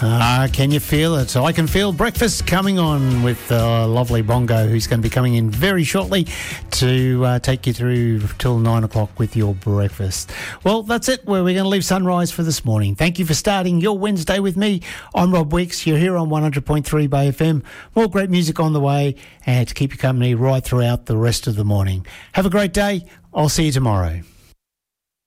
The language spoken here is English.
Can you feel it? So I can feel breakfast coming on with lovely Bongo, who's going to be coming in very shortly to take you through till 9 o'clock with your breakfast. Well, that's it. We're going to leave sunrise for this morning. Thank you for starting your Wednesday with me. I'm Rob Weeks. You're here on 100.3 Bay FM. More great music on the way and to keep you company right throughout the rest of the morning. Have a great day. I'll see you tomorrow.